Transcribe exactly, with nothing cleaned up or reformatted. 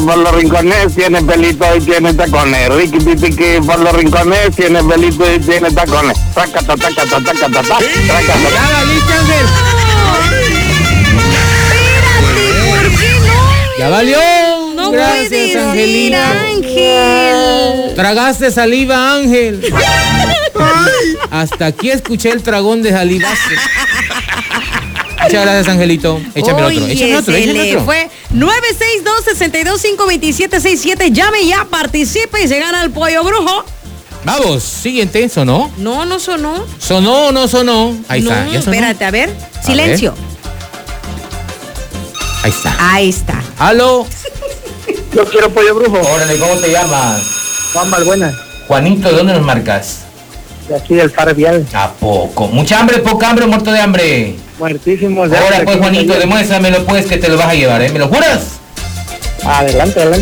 por los rincones tiene pelito y tiene tacones. Ricky Tiki por los rincones tiene pelito y tiene tacones. Tacata, tacata, tacata, tacata. Ya valiste, Ángel. Espérate, ¿por qué no? Ya valió. No Gracias, puedes Angelito. Ángel. Tragaste saliva, Ángel. Hasta aquí escuché el tragón de salivaste. Muchas gracias, Angelito. Échame Oye, otro, échame otro, se échame le otro. fue nueve seis dos, seis dos cinco, dos siete seis siete. Llame ya, participe y se gana el pollo brujo. Vamos, siguiente, ¿sonó? No, no sonó. ¿Sonó o no sonó? Ahí no, está, ¿ya sonó? espérate, a ver. Silencio. Ahí está. Ahí está. ¿Aló? Yo quiero pollo brujo. Órale, ¿cómo te llamas? Juan Balbuena, Juanito, ¿de dónde nos marcas? de aquí del Faro Vial. ¿A poco? ¿Mucha hambre, poca hambre o muerto de hambre? Muertísimos de Ahora hambre, pues, aquí Juanito, en el- demuéstramelo pues que te lo vas a llevar, ¿eh? ¿Me lo juras? Adelante, adelante.